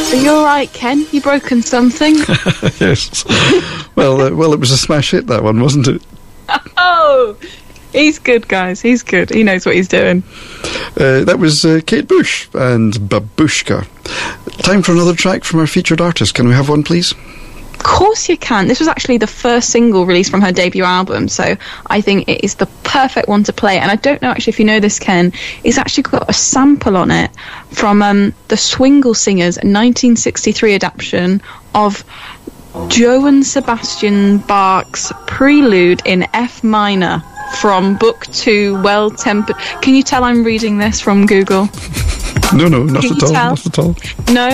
Are you all right, Ken? You broken something? Yes. Well, it was a smash hit, that one, wasn't it? Oh, he's good, guys. He's good. He knows what he's doing. That was Kate Bush and Babushka. Time for another track from our featured artist. Can we have one, please? Of course you can. This was actually the first single released from her debut album, so I think it is the perfect one to play. And I don't know actually if you know this, Ken. It's actually got a sample on it from the Swingle Singers 1963 adaptation of Johann Sebastian Bach's Prelude in F minor from Book 2, Well Tempered. Can you tell I'm reading this from Google? No, not Can at you all. tell? Not at all. No?